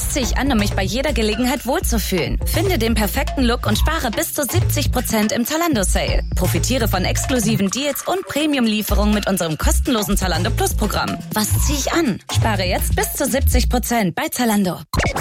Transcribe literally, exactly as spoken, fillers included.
Was ziehe ich an, um mich bei jeder Gelegenheit wohlzufühlen? Finde den perfekten Look und spare bis zu siebzig Prozent im Zalando-Sale. Profitiere von exklusiven Deals und Premium-Lieferungen mit unserem kostenlosen Zalando Plus-Programm. Was ziehe ich an? Spare jetzt bis zu siebzig Prozent bei Zalando.